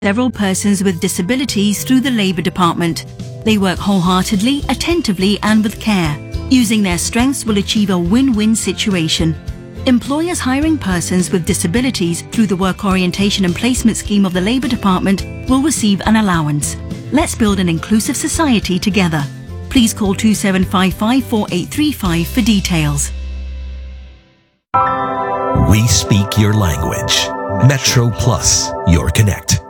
several persons with disabilities through the Labour Department. They work wholeheartedly, attentively and with care. Using their strengths will achieve a win-win situation. Employers hiring persons with disabilities through the Work Orientation and Placement Scheme of the Labour Department will receive an allowance. Let's build an inclusive society together. Please call 2755 4835 for details. We speak your language. Metro Plus, your connect.